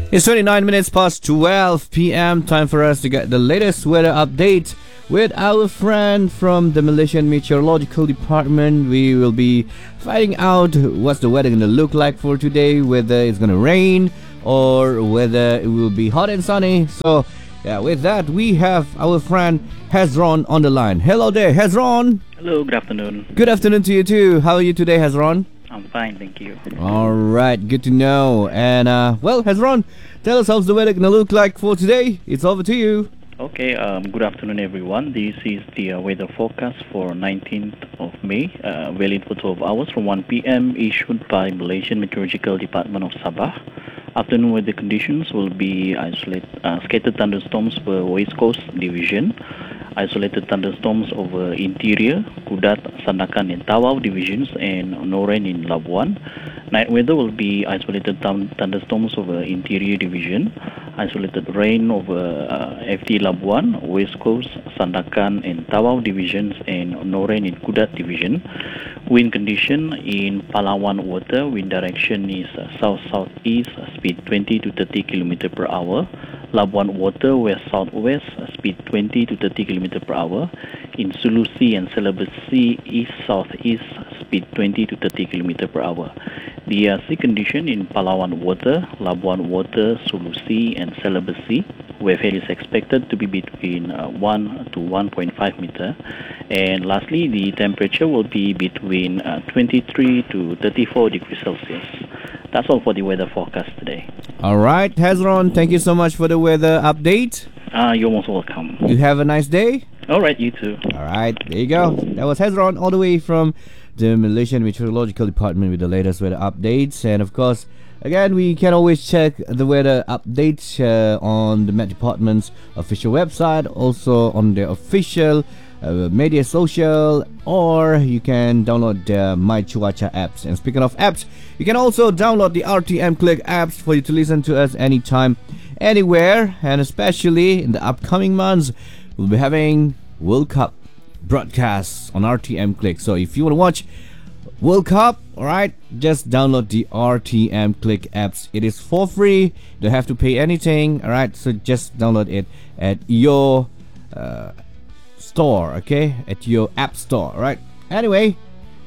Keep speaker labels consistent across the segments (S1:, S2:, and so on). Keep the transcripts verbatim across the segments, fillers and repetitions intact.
S1: It's twenty-nine minutes past twelve p m. Time for us to get the latest weather update with our friend from the Malaysian Meteorological Department. We will be finding out what's the weather going to look like for today, whether it's going to rain or whether it will be hot and sunny. So, yeah, with that, we have our friend Hezron on the line. Hello there, Hezron.
S2: Hello, good afternoon.
S1: Good afternoon to you too. How are you today, Hezron?
S2: I'm fine, thank you.
S1: All right, good to know. And, uh, well, Hezron, tell us how's the weather going to look like for today. It's over to you.
S2: Okay, um, good afternoon, everyone. This is the uh, weather forecast for nineteenth of May, uh, valid for twelve hours from one p m, issued by Malaysian Meteorological Department of Sabah. Afternoon weather conditions will be isolated, uh, scattered thunderstorms for West Coast Division, isolated thunderstorms over Interior, Kudat, Sandakan, and Tawau divisions, and no rain in Labuan. Night weather will be isolated th- thunderstorms over Interior Division, isolated rain over uh, F T Labuan, West Coast, Sandakan, and Tawau divisions, and no rain in Kudat division. Wind condition in Palawan water, wind direction is uh, south-southeast, uh, speed twenty to thirty kilometers per hour. Labuan water, west-southwest, uh, speed twenty to thirty kilometers per hour. In Sulu Sea and Celebes Sea, east-southeast, speed twenty to thirty kilometers per hour. The uh, sea condition in Palawan water, Labuan water, Sulu Sea, and Celebes Sea, wave head is expected to be between uh, one to one point five meter. And lastly, the temperature will be between uh, twenty-three to thirty-four degrees Celsius. That's all for the weather forecast today.
S1: All right, Hezron, thank you so much for the weather update.
S2: Uh, you're most welcome.
S1: You have a nice day.
S2: All right, you too.
S1: All right, there you go. That was Hezron all the way from the Malaysian Meteorological Department with the latest weather updates. And of course, again, we can always check the weather updates uh, on the Met Department's official website, also on their official uh, media social, or you can download the My Cuaca apps. And speaking of apps, you can also download the R T M Click apps for you to listen to us anytime, anywhere, and especially in the upcoming months, we'll be having World Cup broadcasts on R T M Click. So if you want to watch World Cup, alright, just download the R T M Click apps. It is for free, you don't have to pay anything, alright, so just download it at your uh, store, okay, at your app store, alright. Anyway,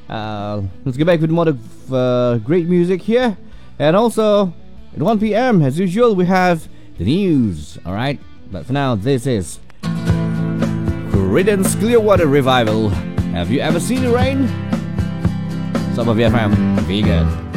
S1: uh, let's get back with more of uh, great music here. And also at one p m, as usual, we have the news, alright. But for now, this is Creedence Clearwater Revival. Have you ever seen it rain? Some of you have, be good.